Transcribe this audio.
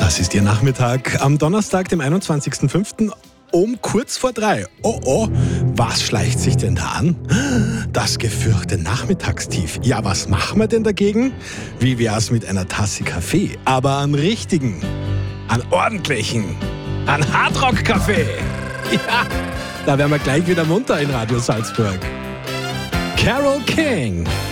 Das ist Ihr Nachmittag am Donnerstag, dem 21.05. um kurz vor 3. Oh, was schleicht sich denn da an? Das gefürchte Nachmittagstief. Ja, was machen wir denn dagegen? Wie wär's mit einer Tasse Kaffee? Aber an richtigen, an ordentlichen, an Hardrock-Kaffee. Ja, da wären wir gleich wieder munter in Radio Salzburg. Carole King.